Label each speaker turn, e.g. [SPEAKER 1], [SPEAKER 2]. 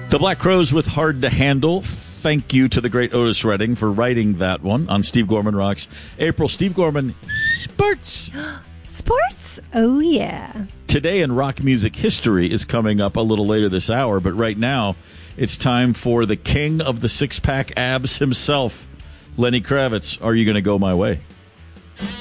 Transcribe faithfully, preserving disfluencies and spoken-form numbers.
[SPEAKER 1] The Black Crowes with Hard to Handle. Thank you to the great Otis Redding for writing that one on Steve Gorman Rocks. April, Steve Gorman, sports.
[SPEAKER 2] Sports? Oh, yeah.
[SPEAKER 1] Today in rock music history is coming up a little later this hour, but right now it's time for the king of the six-pack abs himself, Lenny Kravitz. Are you going to go my way?